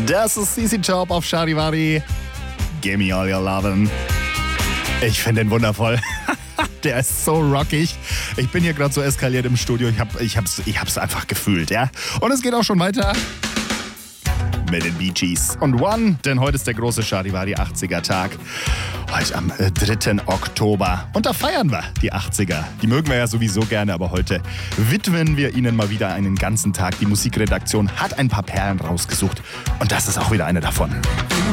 Das ist CC Top auf Charivari. Give me all your lovin'. Ich finde den wundervoll. Der ist so rockig. Ich bin hier gerade so eskaliert im Studio. Ich hab's einfach gefühlt, ja. Und es geht auch schon weiter mit den Bee Gees und One, denn heute ist der große Charivari 80er Tag. Heute am 3. Oktober. Und da feiern wir die 80er. Die mögen wir ja sowieso gerne, aber heute widmen wir ihnen mal wieder einen ganzen Tag. Die Musikredaktion hat ein paar Perlen rausgesucht und das ist auch wieder eine davon.